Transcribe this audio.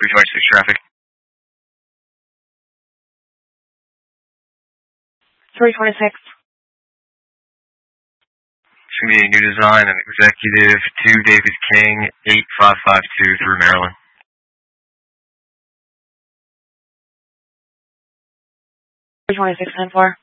326 traffic. 326. It's going to be a new design and executive to David King, 8552 through Maryland. 326, 10-4.